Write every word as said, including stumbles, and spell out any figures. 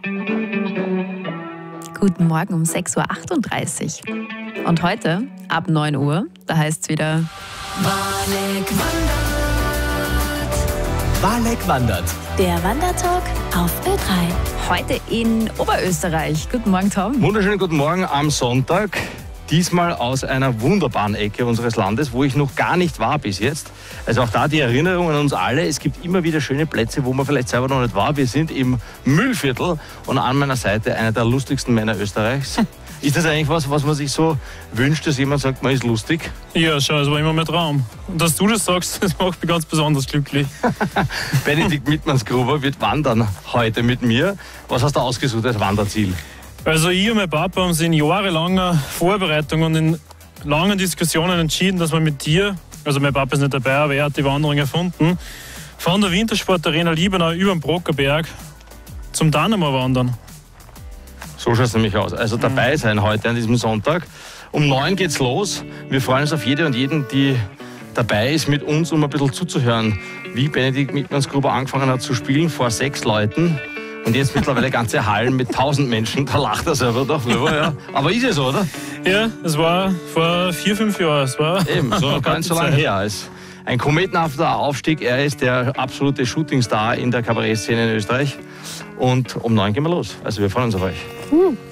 Guten Morgen um sechs Uhr achtunddreißig. Und heute ab neun Uhr, da heißt es wieder Wahlek wandert. Wahlek wandert. Der Wandertalk auf Ö drei. heute in Oberösterreich. Guten Morgen, Tom. Wunderschönen guten Morgen am Sonntag. Diesmal aus einer wunderbaren Ecke unseres Landes, wo ich noch gar nicht war bis jetzt. Also auch da die Erinnerung an uns alle. Es gibt immer wieder schöne Plätze, wo man vielleicht selber noch nicht war. Wir sind im Mühlviertel und an meiner Seite einer der lustigsten Männer Österreichs. Ist das eigentlich was, was man sich so wünscht, dass jemand sagt, man ist lustig? Ja, schau, das war immer mein Traum. Und dass du das sagst, das macht mich ganz besonders glücklich. Benedikt Mittmannsgruber wird wandern heute mit mir. Was hast du ausgesucht als Wanderziel? Also ich und mein Papa haben sich in jahrelanger Vorbereitung und in langen Diskussionen entschieden, dass wir mit dir, also mein Papa ist nicht dabei, aber er hat die Wanderung erfunden, von der Wintersportarena Liebenau über den Brockerberg zum Dannenmoor wandern. So schaut es nämlich aus. Also dabei sein heute an diesem Sonntag. Um neun geht's los. Wir freuen uns auf jede und jeden, die dabei ist mit uns, um ein bisschen zuzuhören, wie Benedikt Mittmannsgruber angefangen hat zu spielen vor sechs Leuten. Und jetzt mittlerweile ganze Hallen mit tausend Menschen. Da lacht er selber doch drüber, ja. Aber ist es so, oder? Ja, es war vor vier, fünf Jahren. Es war Eben, so gar nicht so lange her. Als ein kometenhafter Aufstieg. Er ist der absolute Shootingstar in der Kabarettszene in Österreich. Und um neun gehen wir los. Also wir freuen uns auf euch. Uh.